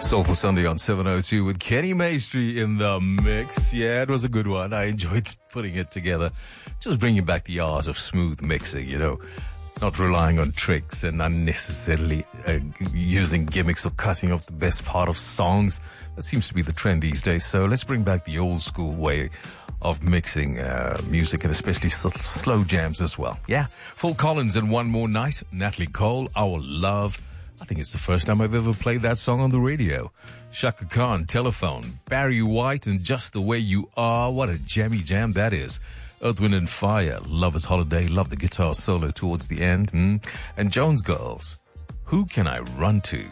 Soulful Sunday on 702 with Kenny Maestri in the mix. Yeah, it was a good one. I enjoyed putting it together. Just bringing back the art of smooth mixing, you know, not relying on tricks and unnecessarily using gimmicks or cutting off the best part of songs. That seems to be the trend these days. So let's bring back the old school way of mixing music, and especially slow jams as well. Yeah. Phil Collins and One More Night, Natalie Cole, Our Love. I think it's the first time I've ever played that song on the radio. Shaka Khan, Telephone, Barry White, and Just the Way You Are. What a jammy jam that is. Earth, Wind and Fire, Lover's Holiday, love the guitar solo towards the end. And Jones Girls, Who Can I Run To?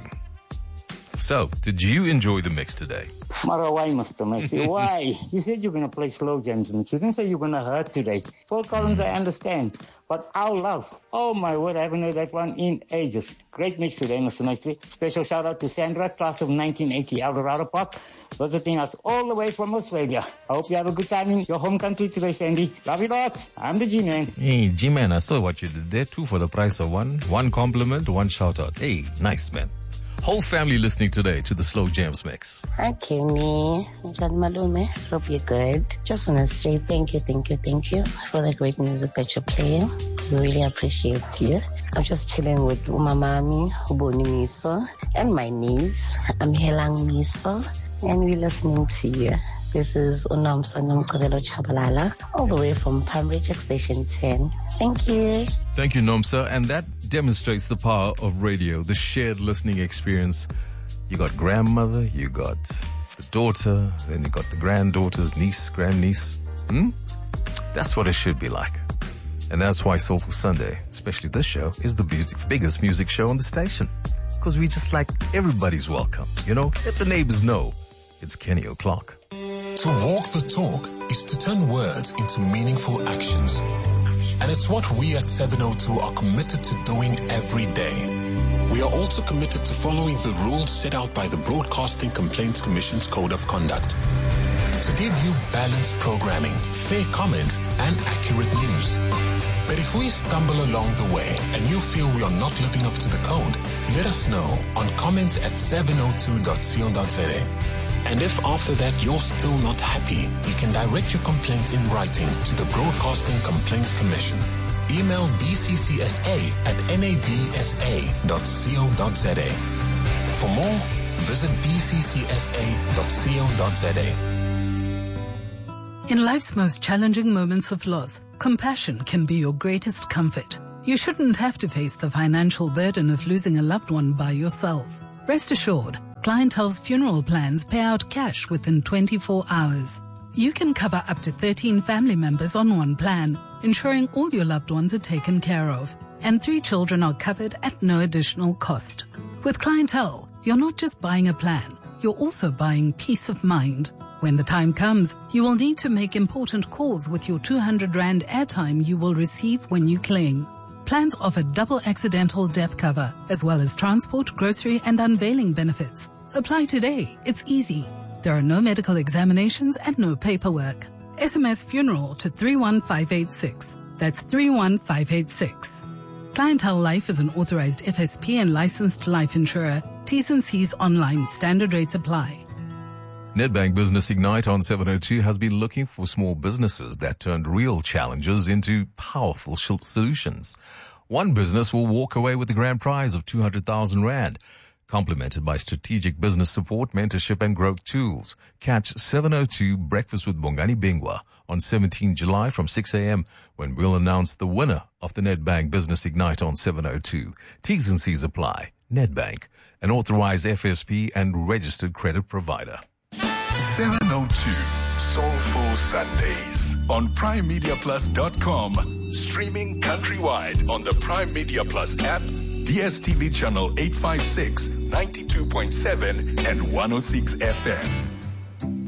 So, did you enjoy the mix today? Mara, why, Mr. Maestri? Why? You said you're going to play slow jams, and you didn't say you're going to hurt today. Phil Collins, I understand. But Our Love, oh my word, I haven't heard that one in ages. Great mix today, Mr. Maestri. Special shout out to Sandra, class of 1980, Eldorado Park, visiting us all the way from Australia. I hope you have a good time in your home country today, Sandy. Love you lots. I'm the G-Man. Hey, G-Man, I saw what you did there. 2 for the price of 1. 1 compliment, 1 shout out. Hey, nice, man. Whole family listening today to the Slow Jams mix. Hi, Kenny. John Malume. Hope you're good. Just want to say thank you for the great music that you're playing. We really appreciate you. I'm just chilling with Umamami, Uboni Miso, and my niece. I'm Helang Miso, and we're listening to you. This is Unam Sanam Tabelo Chabalala, all the way from Palm Ridge Station 10. Thank you. Thank you, Nomsa. And that demonstrates the power of radio, the shared listening experience. You got grandmother, you got the daughter, then you got the granddaughter's niece, grandniece. That's what it should be like. And that's why Soulful Sunday, especially this show, is the biggest music show on the station. Because we just like everybody's welcome, you know? Let the neighbors know it's Kenny O'Clock. To walk the talk is to turn words into meaningful actions. And it's what we at 702 are committed to doing every day. We are also committed to following the rules set out by the Broadcasting Complaints Commission's Code of Conduct. To give you balanced programming, fair comment, and accurate news. But if we stumble along the way and you feel we are not living up to the code, let us know on comment@702.co.za. And if after that you're still not happy, you can direct your complaint in writing to the Broadcasting Complaints Commission. Email bccsa@nabsa.co.za. For more, visit bccsa.co.za. In life's most challenging moments of loss, compassion can be your greatest comfort. You shouldn't have to face the financial burden of losing a loved one by yourself. Rest assured, Clientele's funeral plans pay out cash within 24 hours. You can cover up to 13 family members on one plan, ensuring all your loved ones are taken care of. And 3 children are covered at no additional cost. With Clientele, you're not just buying a plan, you're also buying peace of mind. When the time comes, you will need to make important calls with your 200 Rand airtime you will receive when you claim. Plans offer double accidental death cover, as well as transport, grocery, and unveiling benefits. Apply today. It's easy. There are no medical examinations and no paperwork. SMS funeral to 31586. That's 31586. Clientele Life is an authorized FSP and licensed life insurer. T's and C's online. Standard rates apply. Nedbank Business Ignite on 702 has been looking for small businesses that turned real challenges into powerful solutions. One business will walk away with the grand prize of 200,000 Rand, complemented by strategic business support, mentorship, and growth tools. Catch 702 Breakfast with Bongani Bingwa on 17 July from 6 a.m. when we'll announce the winner of the Nedbank Business Ignite on 702. T's and C's apply. Nedbank, an authorized FSP and registered credit provider. 702 Soulful Sundays on PrimeMediaPlus.com. Streaming countrywide on the Prime Media Plus app, DSTV channel 856, 92.7 and 106 FM.